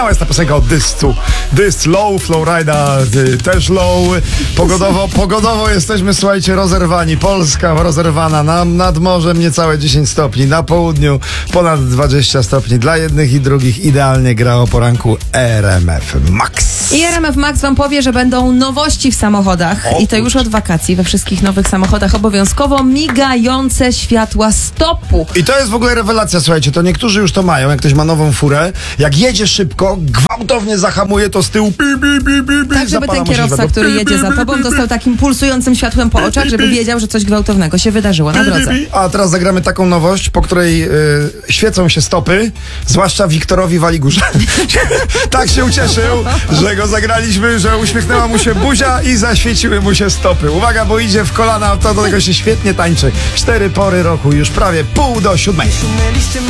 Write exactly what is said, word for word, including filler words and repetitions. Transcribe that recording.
Jest ta piosenka o dyscu. Dysc low, Flowrida y, też low. Pogodowo, pogodowo jesteśmy, słuchajcie, rozerwani. Polska rozerwana. Na, nad morzem niecałe dziesięć stopni. Na południu ponad dwadzieścia stopni. Dla jednych i drugich idealnie gra o poranku R M F Max. I R M F Max wam powie, że będą nowości w samochodach. O, I to już od wakacji. We wszystkich nowych samochodach obowiązkowo migające światła stopu. I to jest w ogóle rewelacja, słuchajcie. To niektórzy już to mają. Jak ktoś ma nową furę, jak jedzie szybko, gwałtownie zahamuje, to z tyłu pi, pi, pi, pi, pi, Tak, żeby ten zapala kierowca, światło. który Pi, jedzie pi, za pi, tobą, pi, dostał takim pulsującym światłem po oczach, żeby wiedział, że coś gwałtownego się wydarzyło na drodze. A teraz zagramy taką nowość, po której y, świecą się stopy, zwłaszcza Wiktorowi Waligurze. Tak się ucieszył, że go zagraliśmy, że uśmiechnęła mu się buzia i zaświeciły mu się stopy. Uwaga, bo idzie w kolana, to do tego się świetnie tańczy. Cztery pory roku, już prawie pół do siódmej.